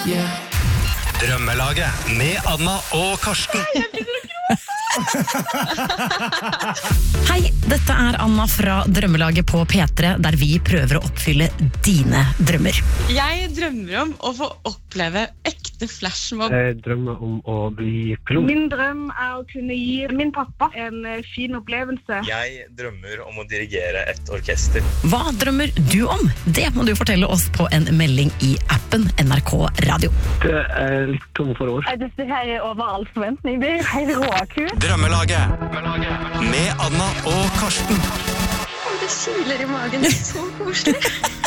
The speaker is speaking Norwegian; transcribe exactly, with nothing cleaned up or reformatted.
Yeah. Drømmelaget med Anna og Karsten. Hei, dette er Anna fra Drømmelaget på P tre, der vi prøver å oppfylle dine drømmer. Jeg drømmer om å få oppleve ekte flashmob. Jeg drømmer om å bli pilot. Min drøm er å kunne gi min pappa en fin opplevelse. Jeg drømmer om å dirigere et orkester. Hva drømmer du om? Det må du fortelle oss på en melding i appen N R K Radio. Det er litt tom for ord. Dette her er over all forventning. Det er helt råkult. Drømmelaget med Anna og Karsten. Det kiler i magen, det er så koselig.